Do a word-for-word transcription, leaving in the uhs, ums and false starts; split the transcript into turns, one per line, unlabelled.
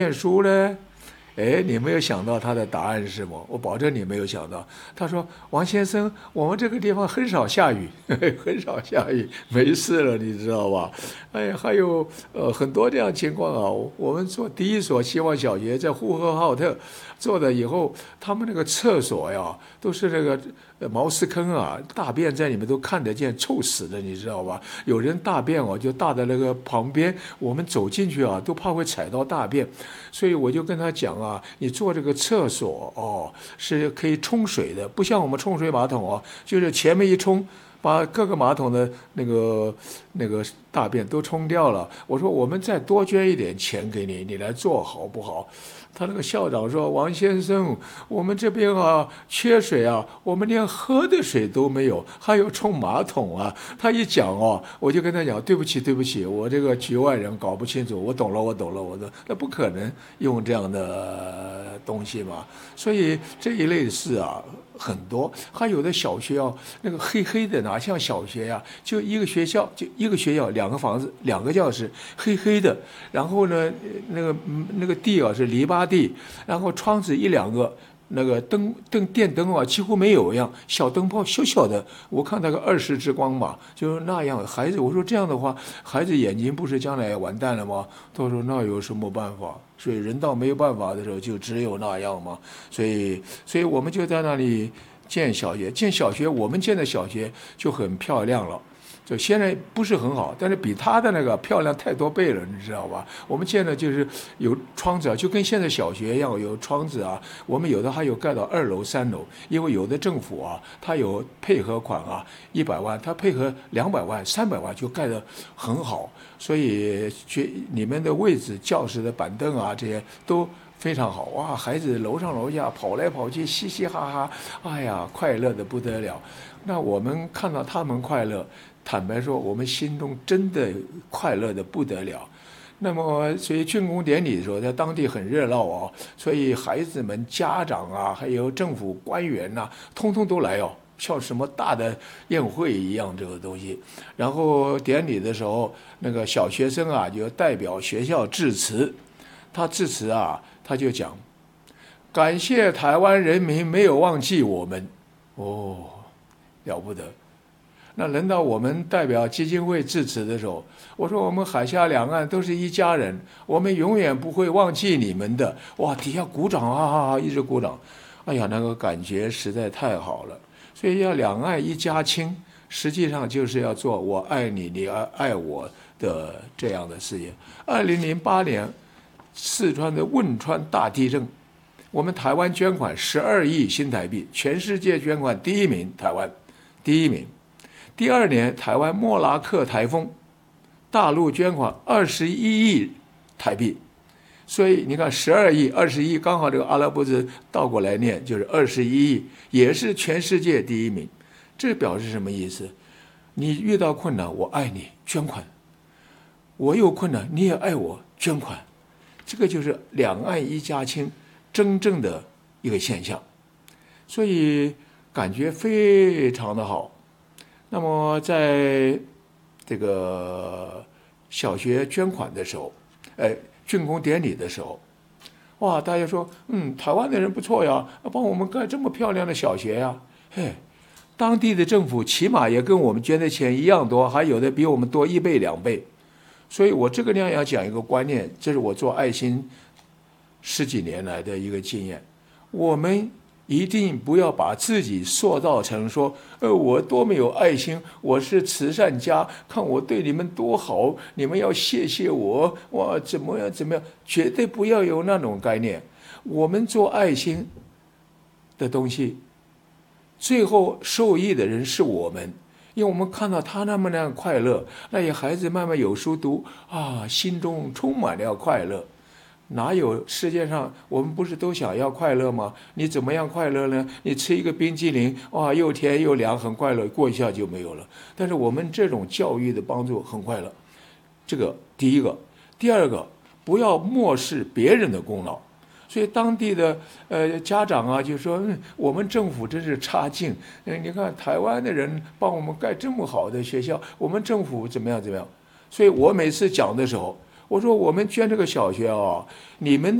念书呢？哎，你没有想到他的答案是什么？我保证你没有想到。他说：“王先生，我们这个地方很少下雨，很少下雨，没事了，你知道吧？哎呀，还有呃很多这样情况啊。我们做第一所希望小学在呼和浩特做的以后，他们那个厕所呀，都是那个呃茅屎坑啊，大便在里面都看得见，臭死的，你知道吧？有人大便哦，就大的那个旁边，我们走进去啊，都怕会踩到大便，所以我就跟他讲啊，你做这个厕所哦，是可以冲水的，不像我们冲水马桶哦，就是前面一冲。把各个马桶的那个那个大便都冲掉了。我说我们再多捐一点钱给你，你来做好不好？他那个校长说：王先生，我们这边啊缺水啊，我们连喝的水都没有，还有冲马桶啊。他一讲哦，我就跟他讲：对不起，对不起，我这个局外人搞不清楚，我懂了，我懂了，我的那不可能用这样的东西嘛。所以这一类的事啊。很多，还有的小学啊，那个黑黑的哪像小学呀、啊？就一个学校，就一个学校，两个房子，两个教室，黑黑的。然后呢，那个那个地啊是篱笆地，然后窗子一两个，那个灯灯电灯啊几乎没有一样，小灯泡小小的，我看那个二十支光吧，就那样。孩子，我说这样的话，孩子眼睛不是将来完蛋了吗？他说那有什么办法？所以人到没有办法的时候，就只有那样嘛。所以，所以我们就在那里建小学，建小学，我们建的小学就很漂亮了。就现在不是很好，但是比他的那个漂亮太多倍了，你知道吧？我们建的就是有窗子啊，就跟现在小学一样有窗子啊。我们有的还有盖到二楼、三楼，因为有的政府啊，他有配合款啊，一百万，他配合两百万、三百万就盖得很好。所以学你们的位置、教室的板凳啊，这些都非常好哇！孩子楼上楼下跑来跑去，嘻嘻哈哈，哎呀，快乐的不得了。那我们看到他们快乐，坦白说，我们心中真的快乐的不得了。那么，所以竣工典礼的时候，在当地很热闹哦，所以孩子们、家长啊，还有政府官员呐、啊，通通都来哦。像什么大的宴会一样，这个东西。然后典礼的时候，那个小学生啊，就代表学校致辞。他致辞啊，他就讲：感谢台湾人民没有忘记我们。哦，了不得。那轮到我们代表基金会致辞的时候，我说我们海峡两岸都是一家人，我们永远不会忘记你们的。哇，底下鼓掌啊，一直鼓掌。哎呀，那个感觉实在太好了。所以要两岸一家亲，实际上就是要做我爱你，你爱我的这样的事业。二零零八年四川的汶川大地震，我们台湾捐款十二亿新台币，全世界捐款第一名，台湾第一名。第二年台湾莫拉克台风，大陆捐款二十一亿台币。所以你看，十二亿、二十一，刚好这个阿拉伯字倒过来念就是二十一亿，也是全世界第一名。这表示什么意思？你遇到困难，我爱你，捐款；我有困难，你也爱我，捐款。这个就是两岸一家亲真正的一个现象，所以感觉非常的好。那么在这个小学捐款的时候，哎。竣工典礼的时候，哇，大家说，嗯，台湾的人不错呀，帮我们盖这么漂亮的小学呀，嘿，当地的政府起码也跟我们捐的钱一样多，还有的比我们多一倍两倍。所以我这个量要讲一个观念，这是我做爱心十几年来的一个经验，我们一定不要把自己塑造成说，呃，我多么有爱心，我是慈善家，看我对你们多好，你们要谢谢我，哇，怎么样怎么样，绝对不要有那种概念。我们做爱心的东西，最后受益的人是我们，因为我们看到他那么那样快乐，那些孩子慢慢有书读啊，心中充满了快乐。哪有世界上我们不是都想要快乐吗？你怎么样快乐呢？你吃一个冰激凌，哇，又甜又凉，很快乐，过一下就没有了。但是我们这种教育的帮助很快乐，这个第一个。第二个，不要漠视别人的功劳。所以当地的呃家长啊就说、嗯、我们政府真是差劲，嗯，你看台湾的人帮我们盖这么好的学校，我们政府怎么样怎么样。所以我每次讲的时候， 我说我们捐这个小学啊，你们